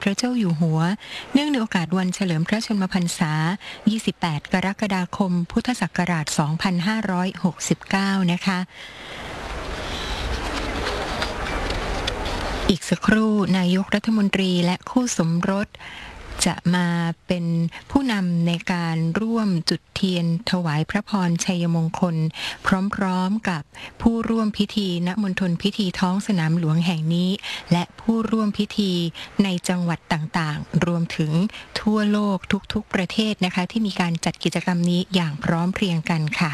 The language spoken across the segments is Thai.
ระเจ้าอยู่หัวเนื่องในโอกาสวันเฉลิมพระชนมพรรษา 28 กรกฎาคม พุทธศักราช 2569 นะคะอีกสักครู่นายกรัฐมนตรีและคู่สมรสจะมาเป็นผู้นำในการร่วมจุดเทียนถวายพระพรชัยมงคลพร้อมๆกับผู้ร่วมพิธีณมณฑลพิธีท้องสนามหลวงแห่งนี้และผู้ร่วมพิธีในจังหวัดต่างๆรวมถึงทั่วโลกทุกๆประเทศนะคะที่มีการจัดกิจกรรมนี้อย่างพร้อมเพรียงกันค่ะ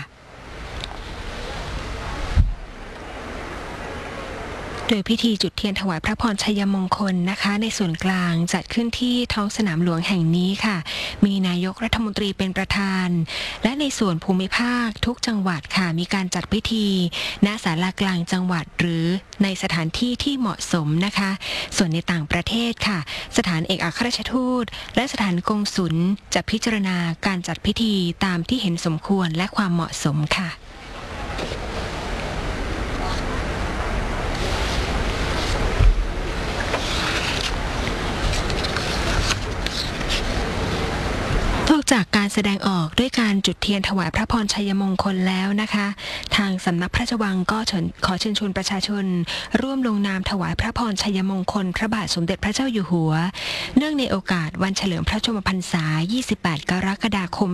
โดยพิธีจุดเทียนถวายพระพรชัยมงคลนะคะในส่วนกลางจัดขึ้นที่ท้องสนามหลวงแห่งนี้ค่ะมีนายกรัฐมนตรีเป็นประธานและในส่วนภูมิภาคทุกจังหวัดค่ะมีการจัดพิธีณศาลากลางจังหวัดหรือในสถานที่ที่เหมาะสมนะคะส่วนในต่างประเทศค่ะสถานเอกอัครราชทูตและสถานกงสุลจะพิจารณาการจัดพิธีตามที่เห็นสมควรและความเหมาะสมค่ะนอกจากการแสดงออกด้วยการจุดเทียนถวายพระพรชัยมงคลแล้วนะคะทางสำนักพระราชวังก็ขอเชิญชวนประชาชนร่วมลงนามถวายพระพรชัยมงคลพระบาทสมเด็จพระเจ้าอยู่หัวเนื่องในโอกาสวันเฉลิมพระชนมพรรษา 28 กรกฎาคม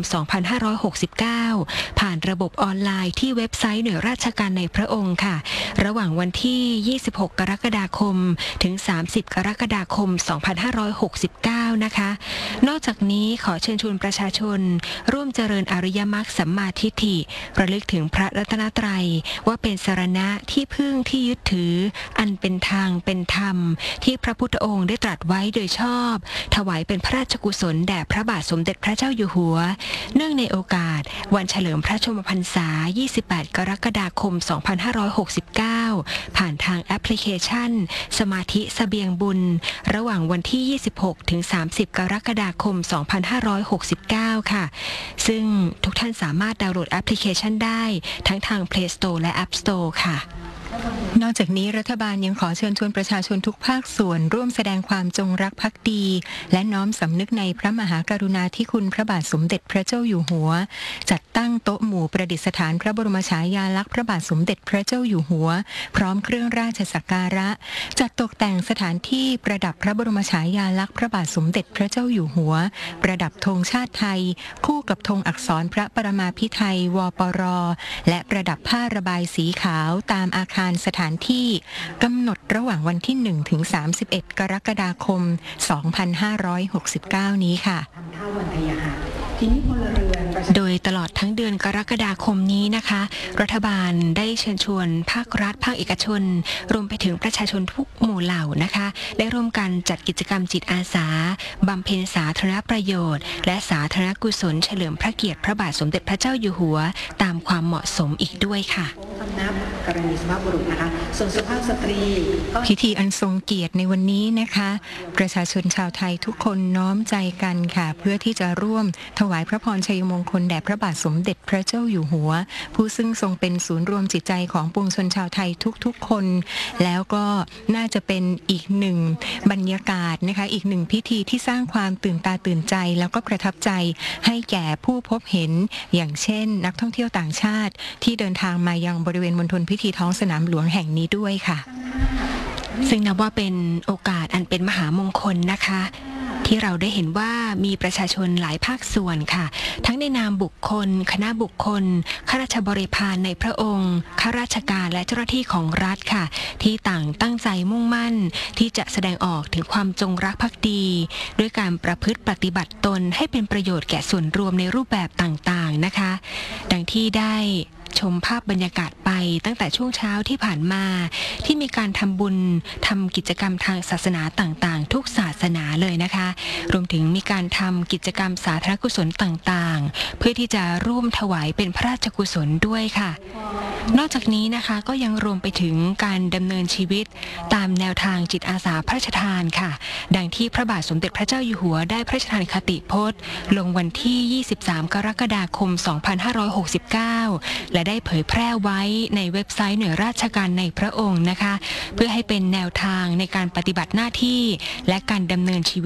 2569 ผ่านระบบออนไลน์ที่เว็บไซต์หน่วยราชการในพระองค์ค่ะระหว่างวันที่ 26 กรกฎาคมถึง 30 กรกฎาคม 2569 นะคะนอกจากนี้ขอเชิญชวนประชาชนร่วมเจริญอริยมรรคสัมมาทิฏฐิระลึกถึงพระรัตนตรัยว่าเป็นสรณะที่พึ่งที่ยึดถืออันเป็นทางเป็นธรรมที่พระพุทธองค์ได้ตรัสไว้โดยชอบถวายเป็นพระราชกุศลแด่พระบาทสมเด็จพระเจ้าอยู่หัวเนื่องในโอกาสวันเฉลิมพระชนมพรรษา 28 กรกฎาคม 2569 ผ่านทางแอปพลิเคชันสมาธิเสบียงบุญระหว่างวันที่ 26 ถึง 30 กรกฎาคม 2569 ค่ะซึ่งทุกท่านสามารถดาวน์โหลดแอปพลิเคชันได้ทั้งทาง Play Store และ App Store ค่ะนอกจากนี้รัฐบาลยังขอเชิญชวนประชาชนทุกภาคส่วนร่วมแสดงความจงรักภักดีและน้อมสำนึกในพระมหากรุณาธิคุณพระบาทสมเด็จพระเจ้าอยู่หัวจัดตั้งโต๊ะหมู่ประดิษฐานพระบรมฉายาลักษณ์พระบาทสมเด็จพระเจ้าอยู่หัวพร้อมเครื่องราชสักการะจัดตกแต่งสถานที่ประดับพระบรมฉายาลักษณ์พระบาทสมเด็จพระเจ้าอยู่หัวประดับธงชาติไทยคู่กับธงอักษรพระปรมาภิไธยวปร.และประดับผ้าระบายสีขาวตามอาคารสถานที่กำหนดระหว่างวันที่ 1 ถึง 31 กรกฎาคม 2569 นี้ค่ะโดยตลอดทั้งเดือนกรกฎาคมนี้นะคะรัฐบาลได้เชิญชวนภาครัฐภาคเอกชนรวมไปถึงประชาชนทุกหมู่เหล่านะคะได้ร่วมกันจัดกิจกรรมจิตอาสาบำเพ็ญสาธารณประโยชน์และสาธารณกุศลเฉลิมพระเกียรติพระบาทสมเด็จพระเจ้าอยู่หัวตามความเหมาะสมอีกด้วยค่ะกรณีสุภาพบุรุษนะคะส่วนสุภาพสตรีพิธีอันทรงเกียรติในวันนี้นะคะประชาชนชาวไทยทุกคนน้อมใจกันค่ะเพื่อที่จะร่วมถวายพระพรชัยมงคลแด่พระบาทสมเด็จพระเจ้าอยู่หัวผู้ซึ่งทรงเป็นศูนย์รวมจิตใจของปวงชนชาวไทยทุกๆคนแล้วก็น่าจะเป็นอีกหนึ่งบรรยากาศนะคะอีกหนึ่งพิธีที่สร้างความตื่นตาตื่นใจแล้วก็ประทับใจให้แก่ผู้พบเห็นอย่างเช่นนักท่องเที่ยวต่างชาติที่เดินทางมายังบริเวณมณฑลพิธีท้องสนามหลวงแห่งนี้ด้วยค่ะซึ่งนับว่าเป็นโอกาสอันเป็นมหามงคลนะคะที่เราได้เห็นว่ามีประชาชนหลายภาคส่วนค่ะทั้งในนามบุคคลคณะบุคคลข้าราชบริพารในพระองค์ข้าราชการและเจ้าหน้าที่ของรัฐค่ะที่ต่างตั้งใจมุ่งมั่นที่จะแสดงออกถึงความจงรักภักดีด้วยการประพฤติปฏิบัติตนให้เป็นประโยชน์แก่ส่วนรวมในรูปแบบต่างๆนะคะดังที่ได้ชมภาพบรรยากาศไปตั้งแต่ช่วงเช้าที่ผ่านมาที่มีการทำบุญทำกิจกรรมทางศาสนาต่างๆทุกศาสนาเลยนะคะรวมถึงมีการทำกิจกรรมสาธารณกุศลต่างๆเพื่อที่จะร่วมถวายเป็นพระราชกุศลด้วยค่ะนอกจากนี้นะคะก็ยังรวมไปถึงการดำเนินชีวิตตามแนวทางจิตอาสาพระราชทานค่ะดังที่พระบาทสมเด็จพระเจ้าอยู่หัวได้พระราชทานคติพจน์ลงวันที่ 23 กรกฎาคม 2569 และได้เผยแพร่ไว้ในเว็บไซต์หน่วยราชการในพระองค์นะคะเพื่อให้เป็นแนวทางในการปฏิบัติหน้าที่และการดำเนินชีวิต